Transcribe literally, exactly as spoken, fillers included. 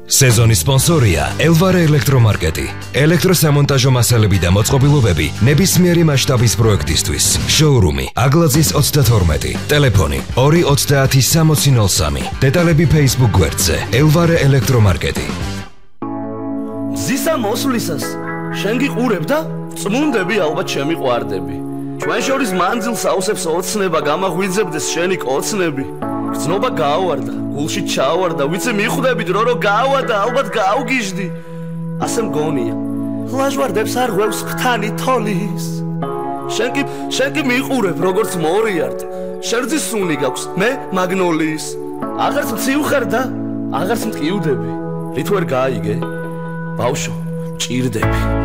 სეზონის სპონსორია ელვარე ელექტრომარკეტი. ელექტროსამონტაჟო მასალები და მოწყობილობები ნებისმიერი მასშტაბის პროექტისთვის. შოურუმი აგლაძის ოცდათორმეტი. ტელეფონი ორი ოცდაათი სამოცი ნოლ სამი. დეტალები Facebook გვერდზე ელვარე ელექტრომარკეტი. ზისა მოსვლისას შენ გიყურებ და წმუნდები ალბათ შემიყვარდები. ჩვენ შორის მანძილს აუსებს ოცნება გამაღვიძებდეს შენი კოცნები. გრძნობა გაავარდა, გულში ჩავარდა, ვიცი მიხვდები დრო რომ გაავადა, ალბათ გავგიჟდი. ასე მგონია. ლაჟვარდებს არ ღვევს ფთანი თოლის. შენ კი შენ კი მიყურებ როგორც მორიარდ. შერძი სუნი გაქვს, მე მაგნოლიის. აღარც მცივხარ და აღარც მტკიუდები. რით ვერ გაიგე? ბავშვო, ჭირდები.